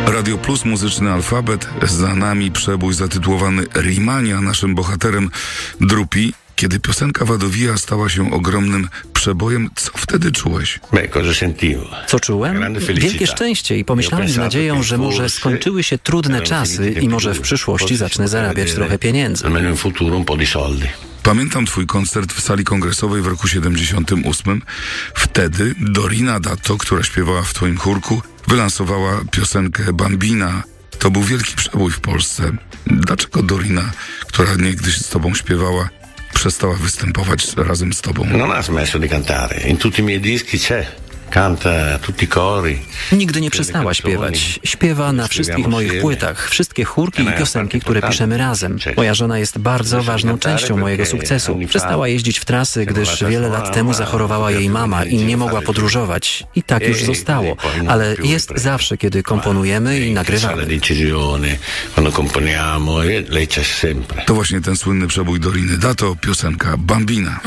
Radio Plus, muzyczny alfabet. Za nami przebój zatytułowany Rimania. Naszym bohaterem Drupi. Kiedy piosenka Wadowija stała się ogromnym przebojem, co wtedy czułeś? Co czułem? Wielkie szczęście i pomyślałem z nadzieją, że może skończyły się trudne czasy i może w przyszłości zacznę zarabiać trochę pieniędzy. Pamiętam twój koncert w sali kongresowej w roku 78. Wtedy Dorina Datto, która śpiewała w twoim chórku, wylansowała piosenkę Bambina. To był wielki przebój w Polsce. Dlaczego Dorina, która niegdyś z tobą śpiewała, przestała występować razem z tobą? Non ha smesso di cantare. In tutti i miei dischi c'è. Canta tutti i cori. Nigdy nie przestała śpiewać. Śpiewa na wszystkich moich płytach, wszystkie chórki i piosenki, które piszemy razem. Moja żona jest bardzo ważną częścią mojego sukcesu. Przestała jeździć w trasy, gdyż wiele lat temu zachorowała jej mama i nie mogła podróżować. I tak już zostało. Ale jest zawsze, kiedy komponujemy i nagrywamy. To właśnie ten słynny przebój Doriny Datto, piosenka Bambina.